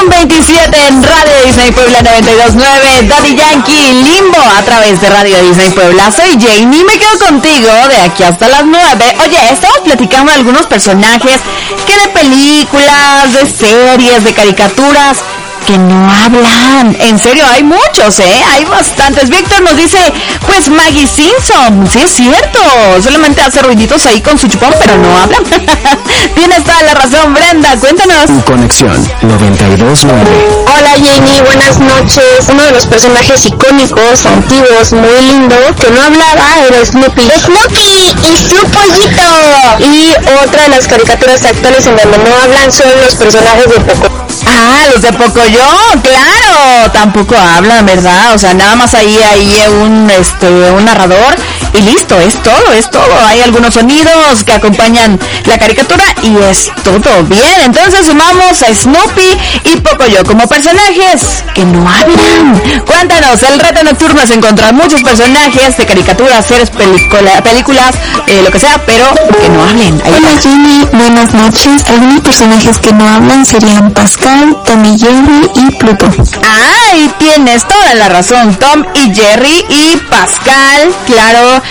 21:27 en Radio Disney Puebla 92.9, Daddy Yankee, Limbo a través de Radio Disney Puebla. Soy Jamie, me quedo contigo de aquí hasta las 9. Oye, estamos platicando de algunos personajes que de películas, de series, de caricaturas que no hablan. En serio, hay muchos, hay bastantes. Víctor nos dice, pues Maggie Simpson. Sí, es cierto, solamente hace ruiditos ahí con su chupón, pero no habla. Tienes toda la razón, Brenda, cuéntanos. Conexión 92.9. Hola Jamie, buenas noches. Uno de los personajes icónicos, antiguos, muy lindo, que no hablaba, era Snoopy. ¡Snoopy y su pollito! Y otra de las caricaturas actuales en donde no hablan son los personajes de Pocoyo. Ah, los de Pocoyo, claro, tampoco hablan, ¿verdad? O sea, nada más ahí un narrador y listo, es todo. Hay algunos sonidos que acompañan la caricatura y es todo bien. Entonces sumamos a Snoopy y Pocoyo como personajes que no hablan. Cuéntanos, el reto nocturno es encontrar muchos personajes de caricaturas, series, películas, lo que sea, pero que no hablen. Hola Jimmy, buenas noches. Algunos personajes que no hablan serían Pascal, Tom y Jerry y Pluto. Ay, tienes toda la razón, Tom y Jerry y Pascal, claro,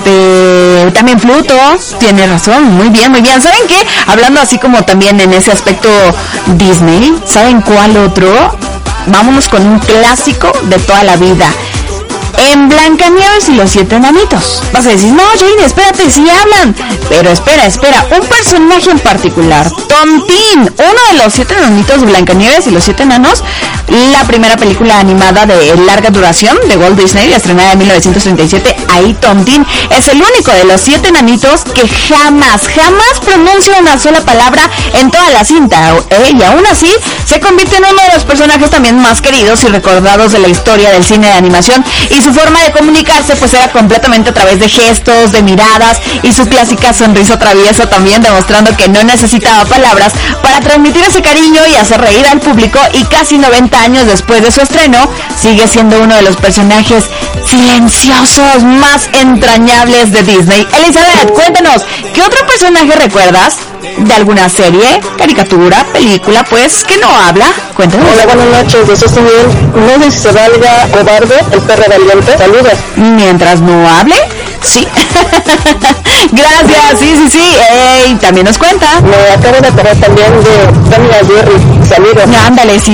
también Pluto, tiene razón, muy bien. ¿Saben qué? Hablando así como también en ese aspecto Disney, ¿saben cuál otro? Vámonos con un clásico de toda la vida. En Blancanieves y los 7 enanitos. Vas a decir, no, Jane, espérate, sí hablan. Pero espera, un personaje en particular, Tontín, uno de los 7 enanitos de Blancanieves y los 7 enanos, la primera película animada de larga duración de Walt Disney, estrenada en 1937. Ahí Tontín es el único de los 7 enanitos que jamás pronuncia una sola palabra en toda la cinta, y aún así se convierte en uno de los personajes también más queridos y recordados de la historia del cine de animación, y su forma de comunicarse pues era completamente a través de gestos, de miradas y su clásica sonrisa traviesa también, demostrando que no necesitaba palabras para transmitir ese cariño y hacer reír al público, y casi 90 años después de su estreno sigue siendo uno de los personajes silenciosos más entrañables de Disney. Elizabeth, cuéntanos, ¿qué otro personaje recuerdas de alguna serie, caricatura, película, pues, que no habla? Cuéntanos. Hola, buenas noches, yo soy Miguel. No sé si se valga Cobarde, el perro valiente. Saludos. Mientras no hable, sí. Gracias, sí. También nos cuenta. Me acabo de acordar también de Tom y Jerry. Saludos. Ándale, sí.